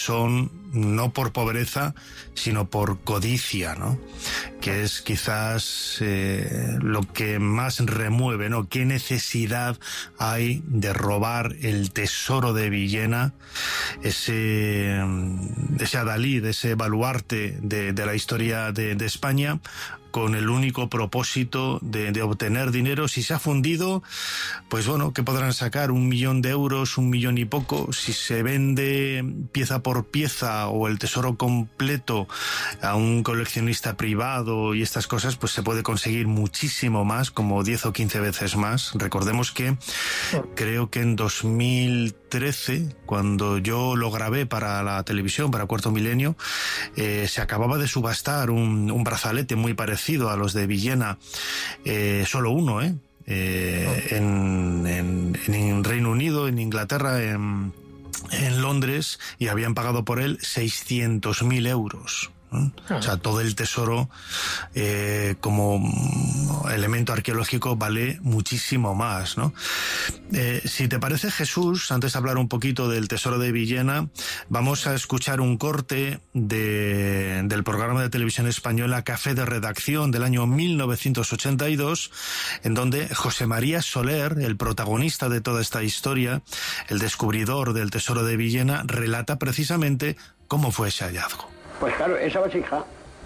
son no por pobreza, sino por codicia, ¿no? Que es quizás lo que más remueve, ¿no? ¿Qué necesidad hay de robar el tesoro de Villena, ese adalid, ese baluarte de la historia de España, con el único propósito de obtener dinero? Si se ha fundido, pues bueno, ¿qué podrán sacar? 1 millón de euros, 1 millón y poco. Si se vende pieza por pieza o el tesoro completo a un coleccionista privado y estas cosas, pues se puede conseguir muchísimo más, como 10 o 15 veces más. Recordemos que creo que en 2013, cuando yo lo grabé para la televisión, para Cuarto Milenio, se acababa de subastar un brazalete muy parecido a los de Villena, solo uno, en Reino Unido, en Inglaterra, en Londres, y habían pagado por él 600.000 euros. O sea, todo el tesoro como elemento arqueológico vale muchísimo más, ¿no? Si te parece, Jesús, antes de hablar un poquito del tesoro de Villena, vamos a escuchar un corte del programa de televisión española Café de Redacción del año 1982, en donde José María Soler, el protagonista de toda esta historia, el descubridor del tesoro de Villena, relata precisamente cómo fue ese hallazgo. Pues claro, esa vasija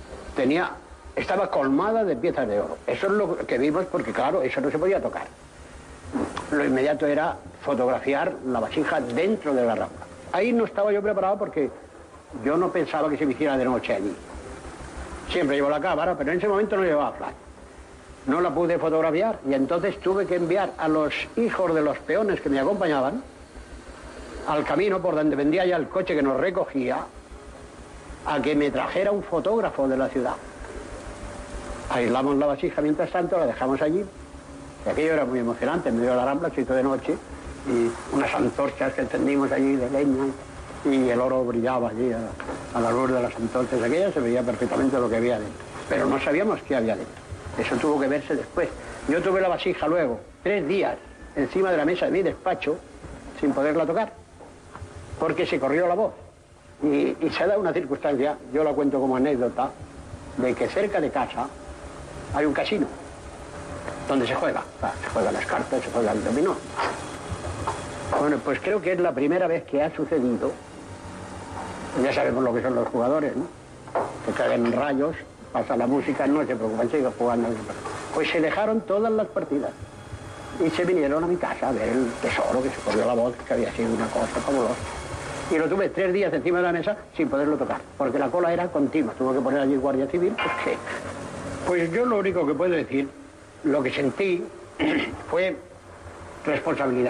estaba colmada de piezas de oro. Eso es lo que vimos, porque claro, eso no se podía tocar. Lo inmediato era fotografiar la vasija dentro de la Rambla. Ahí no estaba yo preparado porque yo no pensaba que se me hiciera de noche allí. Siempre llevo la cámara, pero en ese momento no llevaba flash. No la pude fotografiar y entonces tuve que enviar a los hijos de los peones que me acompañaban al camino por donde vendía ya el coche que nos recogía, a que me trajera un fotógrafo de la ciudad. Aislamos la vasija mientras tanto, la dejamos allí, y aquello era muy emocionante, en medio de la Rambla, se hizo de noche, y unas antorchas que encendimos allí de leña, y el oro brillaba allí a la luz de las antorchas aquellas, se veía perfectamente lo que había dentro, pero no sabíamos qué había dentro. Eso tuvo que verse después. Yo tuve la vasija luego, 3 días, encima de la mesa de mi despacho, sin poderla tocar, porque se corrió la voz. Y se da una circunstancia, yo la cuento como anécdota, de que cerca de casa hay un casino donde se juega. Se juegan las cartas, se juega el dominó. Bueno, pues creo que es la primera vez que ha sucedido, ya sabemos lo que son los jugadores, ¿no? Que caen rayos, pasa la música, no se preocupan, siguen jugando. Pues se dejaron todas las partidas y se vinieron a mi casa a ver el tesoro, que se corrió la voz, que había sido una cosa fabulosa. Y lo tuve 3 días encima de la mesa sin poderlo tocar, porque la cola era continua. Tuve que poner allí guardia civil, porque... Pues yo lo único que puedo decir, lo que sentí fue responsabilidad.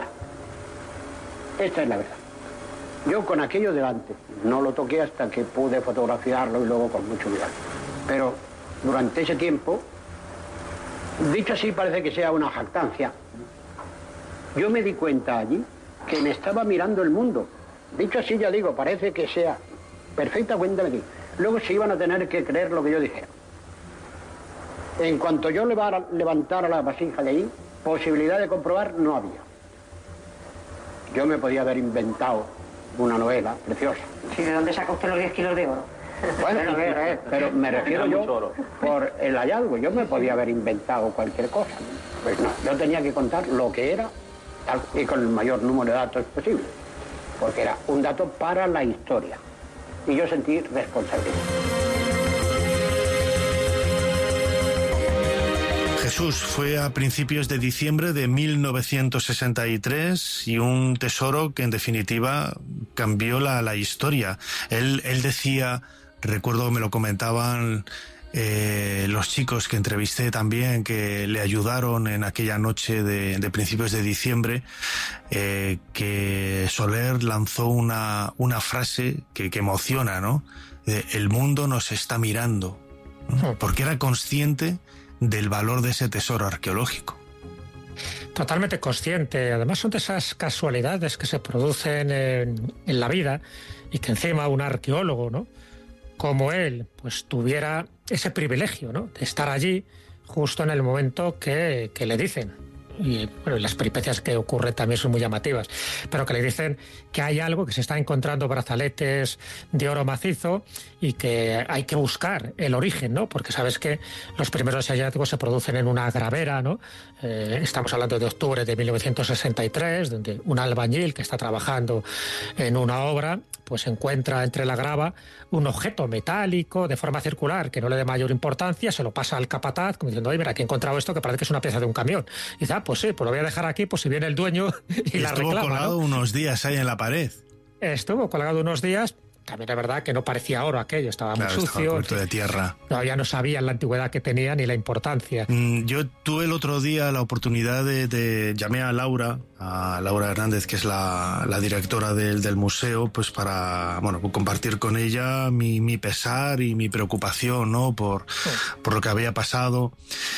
Esta es la verdad. Yo con aquello delante, no lo toqué hasta que pude fotografiarlo y luego con mucho cuidado. Pero durante ese tiempo, dicho así parece que sea una jactancia, yo me di cuenta allí que me estaba mirando el mundo. Dicho así, ya digo, parece que sea perfecta cuenta de aquí. Luego se iban a tener que creer lo que yo dijera. En cuanto yo levantara la vasija de ahí, posibilidad de comprobar no había. Yo me podía haber inventado una novela preciosa. Sí, ¿de dónde saca usted los 10 kilos de oro? Bueno, pero me refiero yo por el hallazgo. Yo me podía haber inventado cualquier cosa. Pues no, yo tenía que contar lo que era y con el mayor número de datos posible, porque era un dato para la historia. Y yo sentí responsabilidad. Jesús, fue a principios de diciembre de 1963 y un tesoro que en definitiva cambió la historia. Él decía, recuerdo me lo comentaban los chicos que entrevisté también, que le ayudaron en aquella noche de principios de diciembre, que Soler lanzó una frase que emociona, ¿no? El mundo nos está mirando, ¿no? Porque era consciente del valor de ese tesoro arqueológico. Totalmente consciente. Además son de esas casualidades que se producen en la vida y que encima un arqueólogo, ¿no?, como él, pues tuviera ese privilegio, ¿no?, de estar allí justo en el momento que le dicen. y bueno, las peripecias que ocurren también son muy llamativas, pero que le dicen que hay algo, que se está encontrando brazaletes de oro macizo y que hay que buscar el origen, ¿no? Porque sabes que los primeros hallazgos se producen en una gravera, ¿no? Estamos hablando de octubre de 1963, donde un albañil que está trabajando en una obra pues encuentra entre la grava un objeto metálico de forma circular que no le dé mayor importancia, se lo pasa al capataz como diciendo, oye, mira, aquí he encontrado esto que parece que es una pieza de un camión. Y dice, pues sí, pues lo voy a dejar aquí, pues si viene el dueño y la reclama. Estuvo colgado, ¿no?, unos días ahí en la pared. Estuvo colgado unos días. También es verdad que no parecía oro aquello, estaba muy sucio. Estaba cubierto de tierra. Todavía no sabían la antigüedad que tenía ni la importancia. Yo tuve el otro día la oportunidad llamé a Laura Hernández, que es la directora del museo, pues para, bueno, compartir con ella mi pesar y mi preocupación, ¿no?, por lo que había pasado.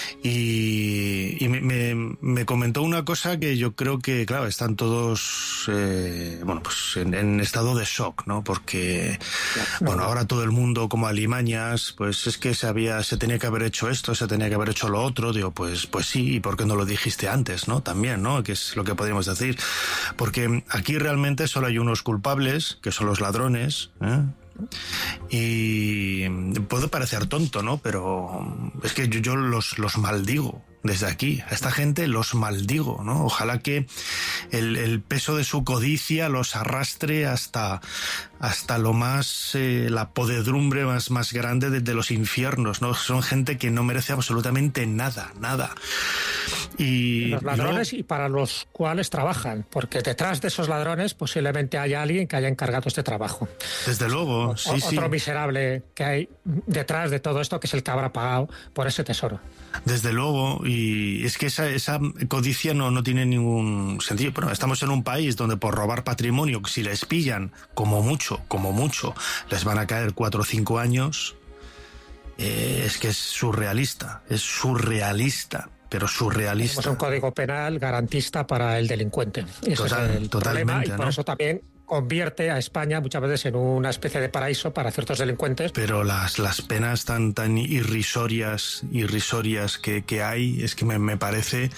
Y me comentó una cosa que yo creo que, claro, están todos, pues en estado de shock, ¿no? Porque bueno, ahora todo el mundo como alimañas, pues es que se tenía que haber hecho esto, se tenía que haber hecho lo otro. Digo, pues sí, ¿y por qué no lo dijiste antes, no? También, ¿no? Que es lo que podríamos decir. Porque aquí realmente solo hay unos culpables, que son los ladrones, ¿eh? Y puede parecer tonto, ¿no? Pero es que yo los maldigo. Desde aquí, a esta gente los maldigo, ¿no? Ojalá que el peso de su codicia los arrastre hasta lo más, la podredumbre más grande de los infiernos, ¿no? Son gente que no merece absolutamente nada. Y los ladrones y para los cuales trabajan, porque detrás de esos ladrones posiblemente haya alguien que haya encargado este trabajo. Desde luego, sí. Otro miserable que hay detrás de todo esto, que es el que habrá pagado por ese tesoro. Desde luego, y es que esa codicia no tiene ningún sentido. Bueno, estamos en un país donde por robar patrimonio, si les pillan, como mucho, les van a caer 4 o 5 años. Es que es surrealista, pero surrealista. Es un código penal garantista para el delincuente. Ese es el problema, y por eso también convierte a España muchas veces en una especie de paraíso para ciertos delincuentes. Pero las penas tan irrisorias que hay, es que me parece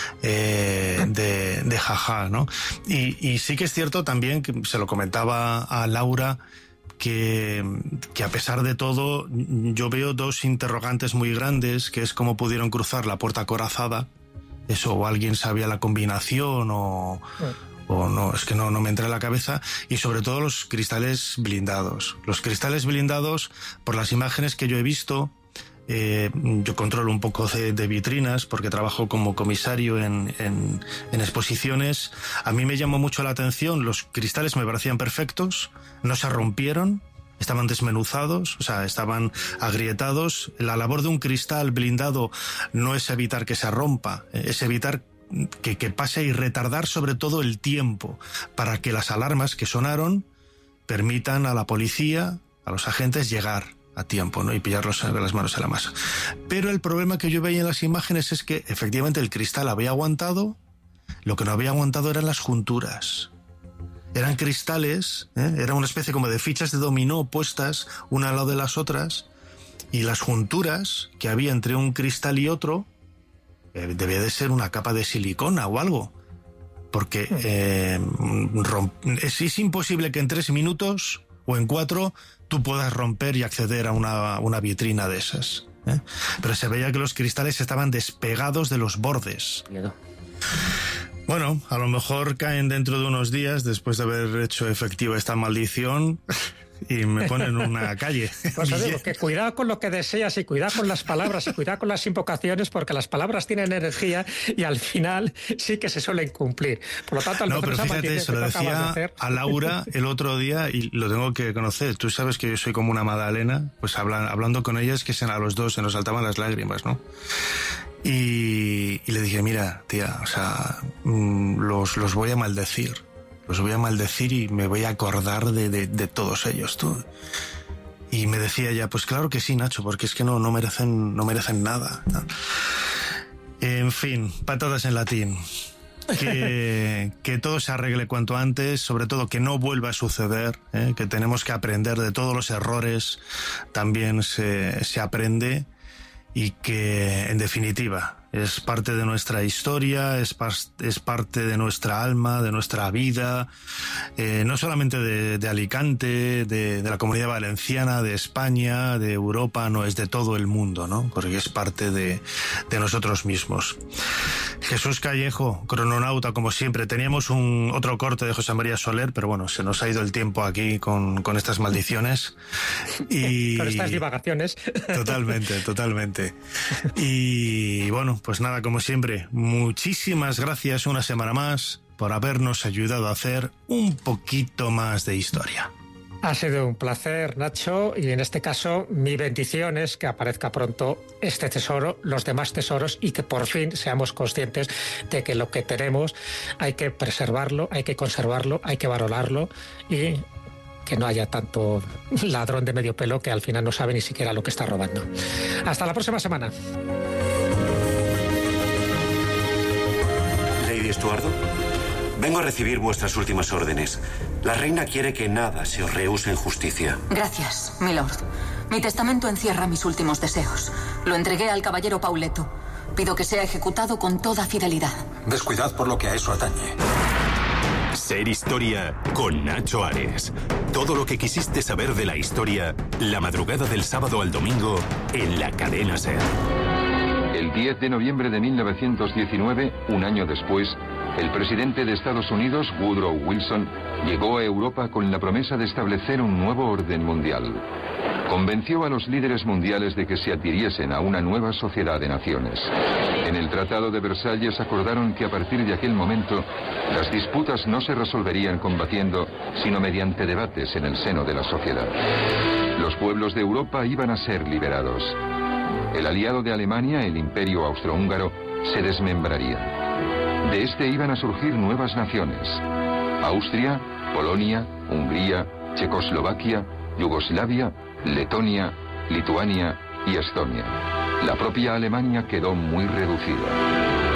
de jaja, ¿no? Y sí que es cierto también, que se lo comentaba a Laura, que a pesar de todo yo veo 2 interrogantes muy grandes, que es cómo pudieron cruzar la puerta acorazada, eso, o alguien sabía la combinación o no, es que no me entra en la cabeza. Y sobre todo los cristales blindados. Los cristales blindados, por las imágenes que yo he visto, yo controlo un poco de vitrinas porque trabajo como comisario en exposiciones. A mí me llamó mucho la atención, los cristales me parecían perfectos, no se rompieron, estaban desmenuzados, o sea, estaban agrietados. La labor de un cristal blindado no es evitar que se rompa, es evitar que pase y retardar sobre todo el tiempo para que las alarmas que sonaron permitan a la policía, a los agentes, llegar a tiempo, ¿no? Y pillarlos con las manos en la masa. Pero el problema que yo veía en las imágenes es que efectivamente el cristal había aguantado, lo que no había aguantado eran las junturas. Eran cristales, era una especie como de fichas de dominó puestas una al lado de las otras, y las junturas que había entre un cristal y otro debía de ser una capa de silicona o algo, porque es imposible que en 3 minutos o en 4 tú puedas romper y acceder a una vitrina de esas, ¿eh? Pero se veía que los cristales estaban despegados de los bordes. Miedo. Bueno, a lo mejor caen dentro de unos días después de haber hecho efectiva esta maldición y me ponen en una calle. Pues os digo que cuidado con lo que deseas y cuidado con las palabras y cuidado con las invocaciones, porque las palabras tienen energía y al final sí que se suelen cumplir. Por lo tanto, no, pero fíjate, se lo decía a Laura el otro día y lo tengo que conocer. Tú sabes que yo soy como una magdalena, pues hablando con ella es que a los dos se nos saltaban las lágrimas, ¿no? Y le dije, mira, tía, o sea, los voy a maldecir. Los voy a maldecir y me voy a acordar de todos ellos, tú. Y me decía ella, pues claro que sí, Nacho, porque es que no merecen nada, ¿no? En fin, patadas en latín. Que todo se arregle cuanto antes, sobre todo que no vuelva a suceder, que tenemos que aprender de todos los errores, también se aprende, y que, en definitiva, es parte de nuestra historia, es parte de nuestra alma, de nuestra vida, no solamente de Alicante, de la Comunidad Valenciana, de España, de Europa, no, es de todo el mundo, ¿no? Porque es parte de nosotros mismos. Jesús Callejo, crononauta, como siempre. Teníamos otro corte de José María Soler, pero bueno, se nos ha ido el tiempo aquí con estas maldiciones. Y con estas divagaciones. Totalmente. Y bueno, pues nada, como siempre, muchísimas gracias una semana más por habernos ayudado a hacer un poquito más de historia. Ha sido un placer, Nacho, y en este caso mi bendición es que aparezca pronto este tesoro, los demás tesoros, y que por fin seamos conscientes de que lo que tenemos hay que preservarlo, hay que conservarlo, hay que valorarlo y que no haya tanto ladrón de medio pelo que al final no sabe ni siquiera lo que está robando. Hasta la próxima semana. Lady Estuardo, vengo a recibir vuestras últimas órdenes. La reina quiere que nada se os rehúse en justicia. Gracias, milord. Mi testamento encierra mis últimos deseos. Lo entregué al caballero Pauleto. Pido que sea ejecutado con toda fidelidad. Descuidad por lo que a eso atañe. Ser Historia con Nacho Ares. Todo lo que quisiste saber de la historia, la madrugada del sábado al domingo en la cadena SER. El 10 de noviembre de 1919, un año después, el presidente de Estados Unidos, Woodrow Wilson, llegó a Europa con la promesa de establecer un nuevo orden mundial. Convenció a los líderes mundiales de que se adhiriesen a una nueva sociedad de naciones. En el Tratado de Versalles acordaron que a partir de aquel momento las disputas no se resolverían combatiendo, sino mediante debates en el seno de la sociedad. Los pueblos de Europa iban a ser liberados. El aliado de Alemania, el Imperio Austrohúngaro, se desmembraría. De este iban a surgir nuevas naciones: Austria, Polonia, Hungría, Checoslovaquia, Yugoslavia, Letonia, Lituania y Estonia. La propia Alemania quedó muy reducida.